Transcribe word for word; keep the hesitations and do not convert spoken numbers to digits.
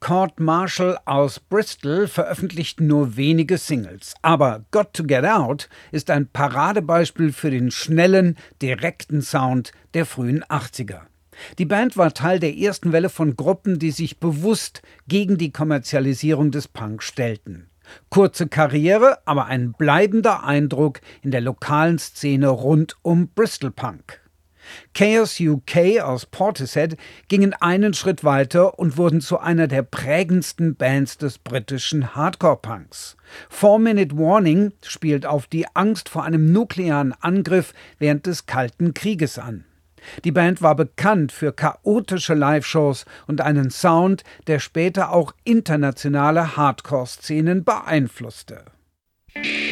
Court Marshall aus Bristol veröffentlichten nur wenige Singles, aber Got to Get Out ist ein Paradebeispiel für den schnellen, direkten Sound der frühen achtziger. Die Band war Teil der ersten Welle von Gruppen, die sich bewusst gegen die Kommerzialisierung des Punk stellten. Kurze Karriere, aber ein bleibender Eindruck in der lokalen Szene rund um Bristol Punk. Chaos U K aus Portishead gingen einen Schritt weiter und wurden zu einer der prägendsten Bands des britischen Hardcore-Punks. Four Minute Warning spielt auf die Angst vor einem nuklearen Angriff während des Kalten Krieges an. Die Band war bekannt für chaotische Live-Shows und einen Sound, der später auch internationale Hardcore-Szenen beeinflusste.